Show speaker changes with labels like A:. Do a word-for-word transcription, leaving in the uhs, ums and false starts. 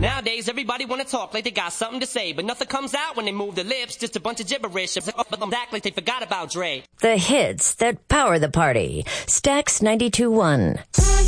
A: Nowadays, everybody wanna talk like they got something to say, but nothing comes out when they move their lips, just a bunch of gibberish. But them act like they forgot about Dre.
B: The hits that power the party. Stax ninety-two point one.